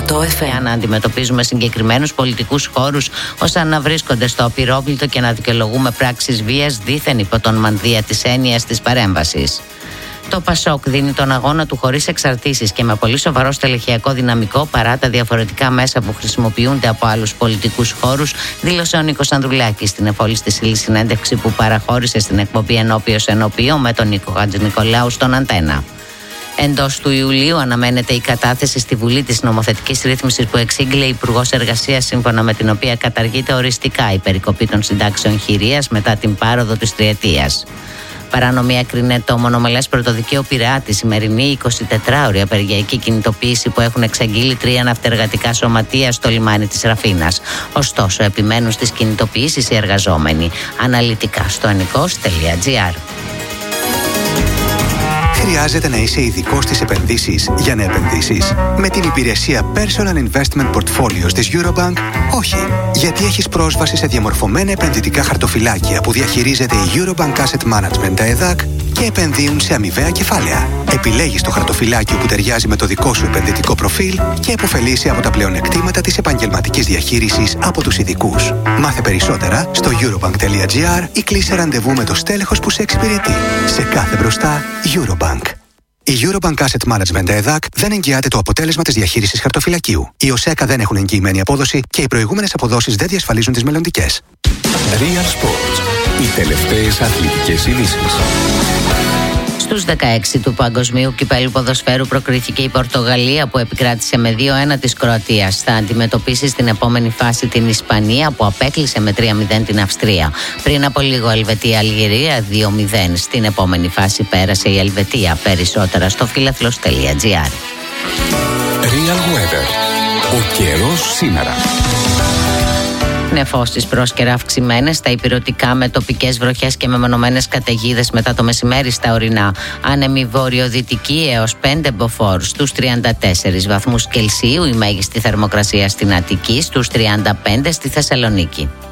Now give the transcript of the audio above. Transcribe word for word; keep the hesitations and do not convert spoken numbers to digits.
οκτώ εφ εμ. Για να αντιμετωπίζουμε συγκεκριμένους πολιτικούς χώρους ως να βρίσκονται στο απειρόβλητο και να δικαιολογούμε πράξεις βίας δήθεν υπό τον μανδύα της έννοιας της παρέμβασης. Το Πασόκ δίνει τον αγώνα του χωρίς εξαρτήσεις και με πολύ σοβαρό στελεχειακό δυναμικό παρά τα διαφορετικά μέσα που χρησιμοποιούνται από άλλους πολιτικούς χώρους, δήλωσε ο Νίκος Ανδρουλάκης στην εφόλιστη συνέντευξη που παραχώρησε στην εκπομπή Ενώπιος Ενώπιο με τον Νίκο Χατζηνικολάου στον Αντένα. Εντός του Ιουλίου αναμένεται η κατάθεση στη Βουλή της νομοθετικής ρύθμισης που εξήγηλε η Υπουργός Εργασίας, σύμφωνα με την οποία καταργείται οριστικά η περικοπή των συντάξεων χειρίας μετά την πάροδο της τριετίας. Παρανομία κρίνεται το μονομελές πρωτοδικείο Πειραιά, τη σημερινή εικοσιτετράωρη απεργιακή κινητοποίηση που έχουν εξαγγείλει τρία ναυτεργατικά σωματεία στο λιμάνι της Ραφίνας. Ωστόσο, επιμένουν στις κινητοποιήσεις οι εργαζόμενοι. Αναλυτικά στο ενικός τελεία τζι άρ. Χρειάζεται να είσαι ειδικός στις επενδύσεις για να επενδύσεις? Με την υπηρεσία Personal Investment Portfolios της Eurobank, όχι. Γιατί έχεις πρόσβαση σε διαμορφωμένα επενδυτικά χαρτοφυλάκια που διαχειρίζεται η Eurobank Asset Management, τα ΕΔΑΚ, και επενδύουν σε αμοιβαία κεφάλαια. Επιλέγεις το χαρτοφυλάκιο που ταιριάζει με το δικό σου επενδυτικό προφίλ και επωφελείσαι από τα πλεονεκτήματα της επαγγελματικής διαχείρισης από τους ειδικούς. Μάθε περισσότερα στο eurobank τελεία τζι άρ ή κλείσε ραντεβού με το στέλεχος που σε εξυπηρετεί. Σε κάθε μπροστά, Eurobank. Η Eurobank Asset Management ΕΔΑΚ δεν εγγυάται το αποτέλεσμα της διαχείρισης χαρτοφυλακίου. Οι ΟΣΕΚΑ δεν έχουν εγγυημένη απόδοση και οι προηγούμενες αποδόσεις δεν διασφαλίζουν τις μελλοντικές. Real Sports. Οι τελευταίες αθλητικές ειδήσεις. Στους δεκαέξι του Παγκοσμίου Κυπέλλου Ποδοσφαίρου προκρίθηκε η Πορτογαλία που επικράτησε με δύο ένα της Κροατίας. Θα αντιμετωπίσει στην επόμενη φάση την Ισπανία που απέκλεισε με τρία μηδέν την Αυστρία. Πριν από λίγο Ελβετία-Αλγερία δύο μηδέν. Στην επόμενη φάση πέρασε η Ελβετία. Περισσότερα στο φίλαθλος τελεία τζι άρ. Real Weather. Ο καιρός σήμερα. Νεφώσεις πρόσκαιρα αυξημένες στα ηπειρωτικά με τοπικές βροχές και μεμονωμένες καταιγίδες μετά το μεσημέρι στα ορεινά. Άνεμη βορειοδυτική έως πέντε μποφόρ στους τριάντα τέσσερις βαθμούς Κελσίου, η μέγιστη θερμοκρασία στην Αττική στους τριάντα πέντε στη Θεσσαλονίκη.